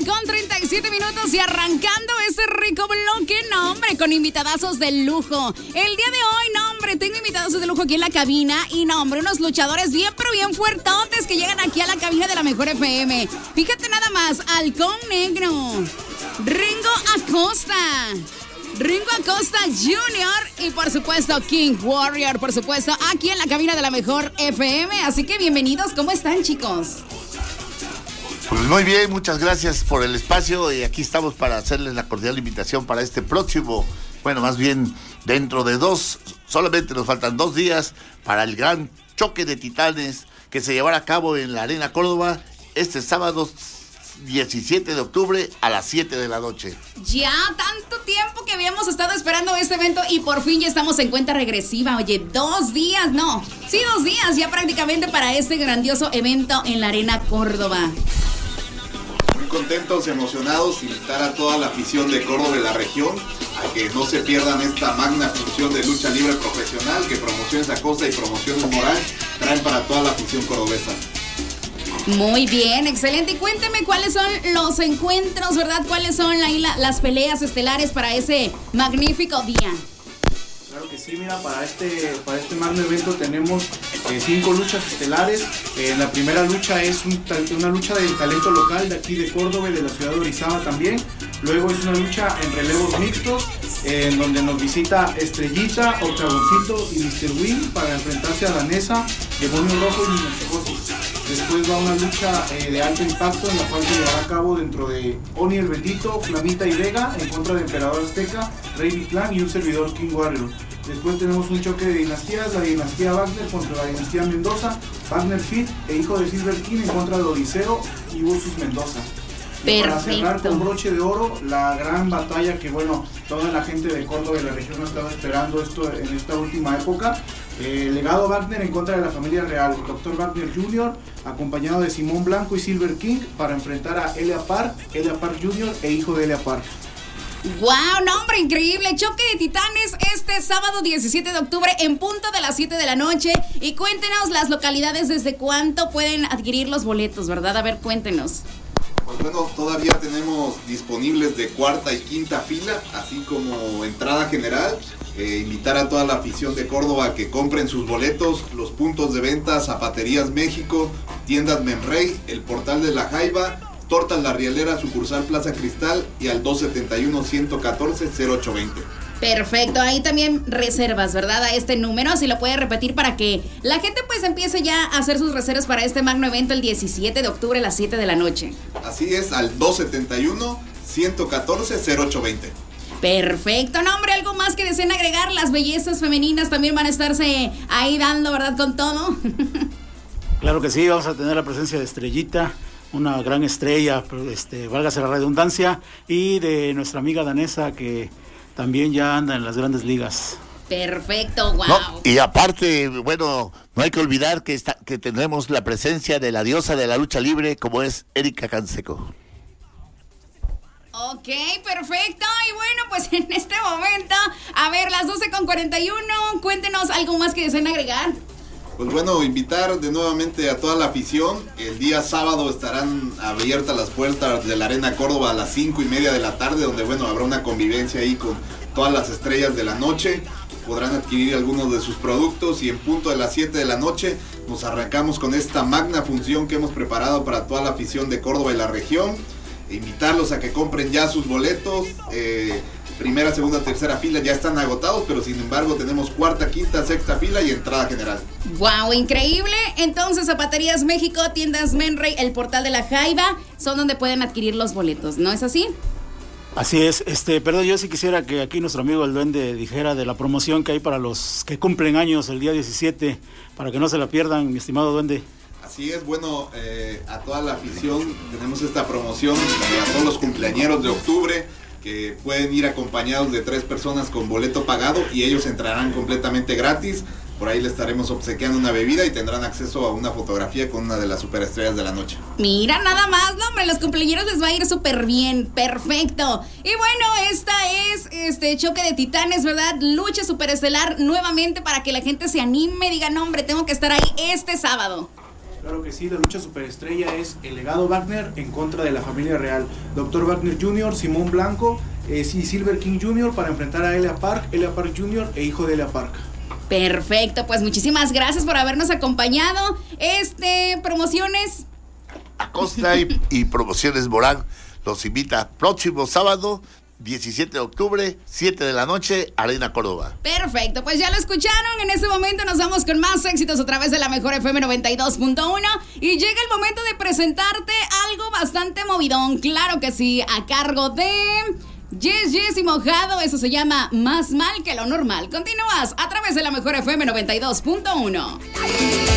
9:37 y arrancando este rico bloque, no hombre, con invitadazos de lujo. El día de hoy, no hombre, tengo invitadazos de lujo aquí en la cabina y no hombre, unos luchadores bien pero bien fuertotes que llegan aquí a la cabina de la Mejor FM. Fíjate nada más, Halcón Negro, Ringo Acosta Jr. y por supuesto King Warrior, por supuesto, aquí en la cabina de la Mejor FM. Así que bienvenidos, ¿cómo están, chicos? Pues muy bien, muchas gracias por el espacio y aquí estamos para hacerles la cordial invitación para este próximo, bueno, más bien dentro de solamente nos faltan 2 días para el gran choque de titanes que se llevará a cabo en la Arena Córdoba este sábado 17 de octubre a las 7 de la noche. Ya tanto tiempo que habíamos estado esperando este evento y por fin ya estamos en cuenta regresiva. Oye, 2 días, no, sí, 2 días ya prácticamente para este grandioso evento en la Arena Córdoba. Muy contentos, emocionados, invitar a toda la afición de Córdoba y la región a que no se pierdan esta magna función de lucha libre profesional que Promociones Acosta y Promociones Moral traen para toda la afición cordobesa. Muy bien, excelente. Y cuénteme cuáles son los encuentros, ¿verdad? ¿Cuáles son ahí las peleas estelares para ese magnífico día? Claro que sí, mira, para este magno evento tenemos 5 luchas estelares. La primera lucha es una lucha del talento local de aquí de Córdoba y de la ciudad de Orizaba también. Luego es una lucha en relevos mixtos, en donde nos visita Estrellita, Octagoncito y Mr. Win para enfrentarse a Danesa, Demonio Rojo y Niños. Después va una lucha de alto impacto en la cual se llevará a cabo dentro de Oni el Bendito, Flamita y Vega en contra de Emperador Azteca, Rey Viclán y un servidor King Warrior. Después tenemos un choque de dinastías, la dinastía Wagner contra la dinastía Mendoza, Wagner Fit e hijo de Silver King en contra de Odiseo y Ursus Mendoza. Y para cerrar con broche de oro, la gran batalla que, bueno, toda la gente de Córdoba y la región ha estado esperando en esta última época. Legado Wagner en contra de la familia real, Dr. Wagner Jr., acompañado de Simón Blanco y Silver King, para enfrentar a Elia Park Jr. e hijo de Elia Park. ¡Wow! ¡No, hombre, increíble! Choque de titanes este sábado 17 de octubre en punto de las 7 de la noche. Y cuéntenos las localidades, desde cuánto pueden adquirir los boletos, ¿verdad? A ver, cuéntenos. Pues bueno, todavía tenemos disponibles de 4ª y 5ª fila, así como entrada general. Invitar a toda la afición de Córdoba a que compren sus boletos. Los puntos de venta: Zapaterías México, Tiendas Menrey, el Portal de la Jaiba, Tortas La Rielera, sucursal Plaza Cristal y al 271-114-0820. Perfecto, ahí también reservas, ¿verdad? A este número, si lo puede repetir para que la gente pues empiece ya a hacer sus reservas para este magno evento el 17 de octubre a las 7 de la noche. Así es, al 271-114-0820. Perfecto, no hombre, algo más que deseen agregar. Las bellezas femeninas también van a estarse ahí dando, ¿verdad? Con todo. Claro que sí, vamos a tener la presencia de Estrellita, una gran estrella, válgase la redundancia, y de nuestra amiga Danesa, que también ya anda en las grandes ligas. Perfecto, wow. No, y aparte, bueno, no hay que olvidar que tenemos la presencia de la diosa de la lucha libre, como es Erika Canseco. Ok, perfecto. Y bueno, pues en este momento, a ver, las 12:41, cuéntenos algo más que deseen agregar. Pues bueno, invitar de nuevamente a toda la afición. El día sábado estarán abiertas las puertas de la Arena Córdoba a las 5:30 de la tarde, donde bueno, habrá una convivencia ahí con todas las estrellas de la noche. Podrán adquirir algunos de sus productos y en punto de las 7 de la noche nos arrancamos con esta magna función que hemos preparado para toda la afición de Córdoba y la región. Invitarlos a que compren ya sus boletos. Primera, segunda, tercera fila ya están agotados, pero sin embargo tenemos 4ª, 5ª, 6ª fila y entrada general. ¡Wow! Increíble. Entonces, Zapaterías México, Tiendas Menrey, el Portal de la Jaiba son donde pueden adquirir los boletos, ¿no es así? Así es, perdón, yo sí quisiera que aquí nuestro amigo el Duende dijera de la promoción que hay para los que cumplen años el día 17, para que no se la pierdan, mi estimado Duende. Así es, bueno, a toda la afición tenemos esta promoción a todos los cumpleañeros de octubre, que pueden ir acompañados de 3 personas con boleto pagado y ellos entrarán completamente gratis. Por ahí les estaremos obsequiando una bebida y tendrán acceso a una fotografía con una de las superestrellas de la noche. Mira, nada más, no, hombre, los cumpleaños les va a ir súper bien, perfecto. Y bueno, esta es choque de titanes, ¿verdad? Lucha superestelar nuevamente para que la gente se anime, diga, no, hombre, tengo que estar ahí este sábado. Claro que sí, la lucha superestrella es el legado Wagner en contra de la familia real. Dr. Wagner Jr., Simón Blanco y Silver King Jr. para enfrentar a Elia Park Jr. e hijo de Elia Park. Perfecto, pues muchísimas gracias por habernos acompañado. Promociones. Acosta y Promociones Morán los invita próximo sábado 17 de octubre, 7 de la noche, Arena Córdoba. Perfecto, pues ya lo escucharon. En este momento nos vamos con más éxitos a través de la mejor FM 92.1 y llega el momento de presentarte algo bastante movidón, claro que sí, a cargo de Yes y Mojado. Eso se llama Más Mal que lo Normal. Continúas a través de la mejor FM 92.1.